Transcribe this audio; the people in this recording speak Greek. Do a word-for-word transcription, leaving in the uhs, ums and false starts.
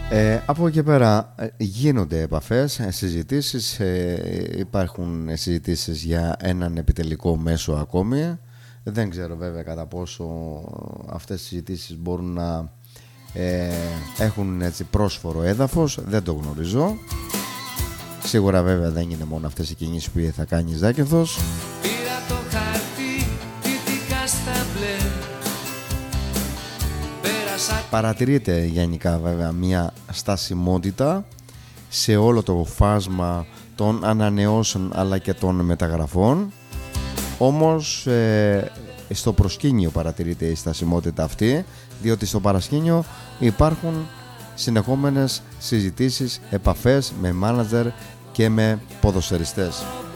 Ε, από εκεί πέρα γίνονται επαφές, συζητήσεις, ε, υπάρχουν συζητήσεις για έναν επιτελικό μέσο ακόμη. Δεν ξέρω βέβαια κατά πόσο αυτές οι συζητήσεις μπορούν να ε, έχουν έτσι πρόσφορο έδαφος, δεν το γνωρίζω. Σίγουρα βέβαια δεν είναι μόνο αυτές οι κινήσεις που θα κάνει Ζάκυνθος. Πήρα το χαρτί, πήδηκα στα μπλε. Παρατηρείται γενικά βέβαια μια στασιμότητα σε όλο το φάσμα των ανανεώσεων αλλά και των μεταγραφών. Όμως ε, στο προσκήνιο παρατηρείται η στασιμότητα αυτή, διότι στο παρασκήνιο υπάρχουν συνεχόμενες συζητήσεις, επαφές με μάνατζερ και με ποδοσφαιριστές.